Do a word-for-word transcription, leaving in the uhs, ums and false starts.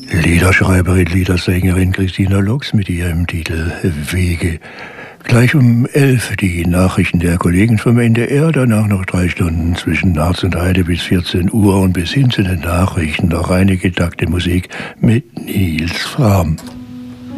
Liederschreiberin, Liedersängerin Christina Lox mit ihrem Titel Wege. Gleich um elf die Nachrichten der Kollegen vom N D R, danach noch drei Stunden zwischen Harz und Heide bis vierzehn Uhr und bis hin zu den Nachrichten noch einige Takte Musik mit Nils Fram.